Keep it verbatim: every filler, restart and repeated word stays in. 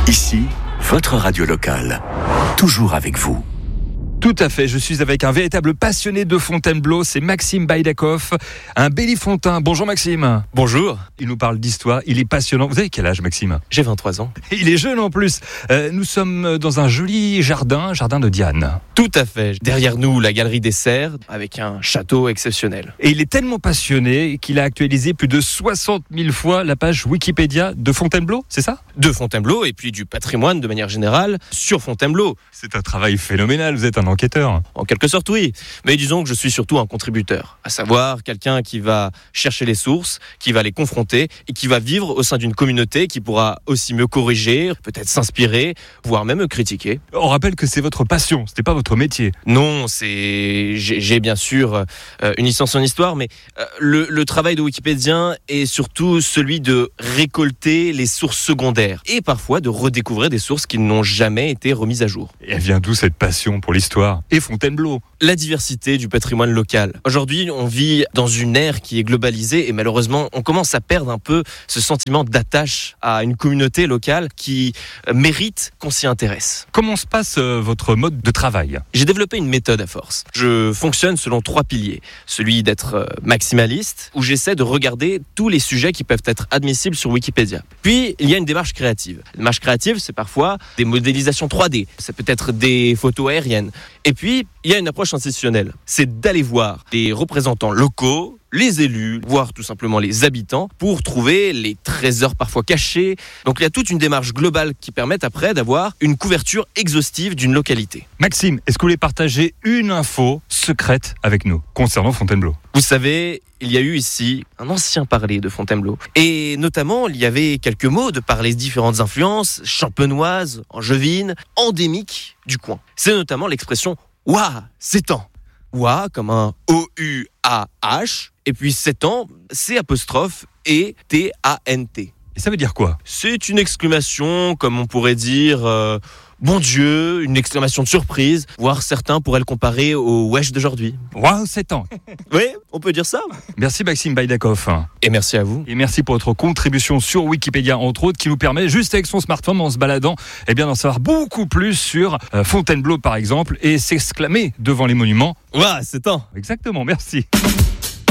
Ici, votre radio locale. Toujours avec vous. Tout à fait, je suis avec un véritable passionné de Fontainebleau, c'est Maxime Baïdakov, un Bélifontain. Bonjour Maxime. Bonjour. Il nous parle d'histoire, il est passionnant. Vous avez quel âge Maxime ? J'ai vingt-trois ans. Il est jeune en plus. Euh, nous sommes dans un joli jardin, jardin de Diane. Tout à fait. Derrière nous, la galerie des Serres, avec un château exceptionnel. Et il est tellement passionné qu'il a actualisé plus de soixante mille fois la page Wikipédia de Fontainebleau, c'est ça ? De Fontainebleau et puis du patrimoine de manière générale sur Fontainebleau. C'est un travail phénoménal, vous êtes un enquêteur. En quelque sorte, oui. Mais disons que je suis surtout un contributeur, à savoir quelqu'un qui va chercher les sources, qui va les confronter et qui va vivre au sein d'une communauté qui pourra aussi me corriger, peut-être s'inspirer, voire même me critiquer. On rappelle que c'est votre passion, ce n'est pas votre métier. Non, c'est j'ai, j'ai bien sûr euh, une licence en histoire, mais euh, le, le travail de wikipédien est surtout celui de récolter les sources secondaires et parfois de redécouvrir des sources qui n'ont jamais été remises à jour. Et elle vient d'où cette passion pour l'histoire ? Et Fontainebleau ? La diversité du patrimoine local. Aujourd'hui, on vit dans une ère qui est globalisée et malheureusement, on commence à perdre un peu ce sentiment d'attache à une communauté locale qui mérite qu'on s'y intéresse. Comment se passe euh, votre mode de travail ? J'ai développé une méthode à force. Je fonctionne selon trois piliers. Celui d'être maximaliste, où j'essaie de regarder tous les sujets qui peuvent être admissibles sur Wikipédia. Puis, il y a une démarche créative. Une démarche créative, c'est parfois des modélisations trois D. Ça peut être des photos aériennes. Et puis, il y a une approche institutionnelle. C'est d'aller voir des représentants locaux, les élus, voire tout simplement les habitants, pour trouver les trésors parfois cachés. Donc il y a toute une démarche globale qui permet après d'avoir une couverture exhaustive d'une localité. Maxime, est-ce que vous voulez partager une info secrète avec nous concernant Fontainebleau ? Vous savez, il y a eu ici un ancien parler de Fontainebleau. Et notamment, il y avait quelques mots de par les différentes influences champenoises, angevines, endémiques du coin. C'est notamment l'expression « Ouah, c'est temps ». Ouah comme un O U A H, et puis sept ans, C apostrophe et T A N T. Et ça veut dire quoi ? C'est une exclamation, comme on pourrait dire, euh, bon Dieu, une exclamation de surprise, voire certains pourraient le comparer au wesh d'aujourd'hui. Waouh, sept ans. Oui, on peut dire ça. Merci Maxime Baïdakov. Et merci à vous. Et merci pour votre contribution sur Wikipédia, entre autres, qui nous permet, juste avec son smartphone, en se baladant, eh bien, d'en savoir beaucoup plus sur euh, Fontainebleau, par exemple, et s'exclamer devant les monuments. Ouah, c'est temps. Exactement, merci.